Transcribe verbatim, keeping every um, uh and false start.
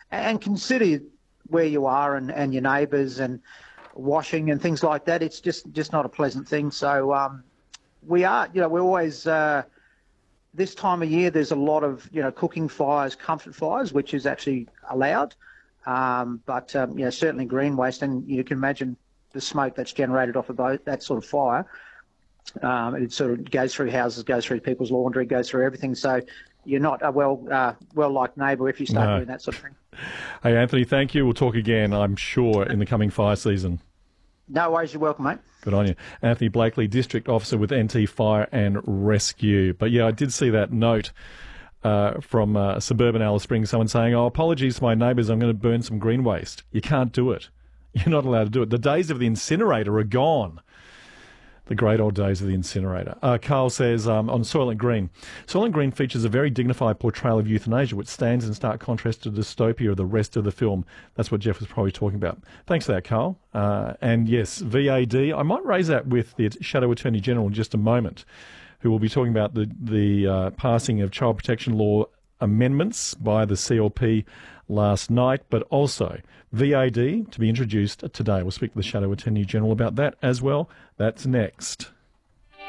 and consider where you are and, and your neighbours and washing and things like that. It's just, just not a pleasant thing. So um, we are, you know, we're always, uh, this time of year, there's a lot of, you know, cooking fires, comfort fires, which is actually allowed. Um, but, um, you know, certainly green waste, and you can imagine the smoke that's generated off of those, that sort of fire. Um, it sort of goes through houses, goes through people's laundry, goes through everything. So you're not a well, uh, well-liked neighbour if you start No. doing that sort of thing. Hey, Anthony, thank you. We'll talk again, I'm sure, in the coming fire season. No worries, you're welcome, mate. Good on you. Anthony Blakely, District Officer with N T Fire and Rescue. But yeah, I did see that note uh, from uh, suburban Alice Springs, someone saying, oh, apologies to my neighbours, I'm going to burn some green waste. You can't do it. You're not allowed to do it. The days of the incinerator are gone. The great old days of the incinerator. Uh, Carl says um, on Soylent Green, Soylent Green features a very dignified portrayal of euthanasia, which stands in stark contrast to the dystopia of the rest of the film. That's what Jeff was probably talking about. Thanks for that, Carl. Uh, and yes, V A D, I might raise that with the Shadow Attorney General in just a moment, who will be talking about the, the uh, passing of child protection law amendments by the C L P last night, but also V A D to be introduced today. We'll speak to the Shadow Attorney General about that as well. That's next.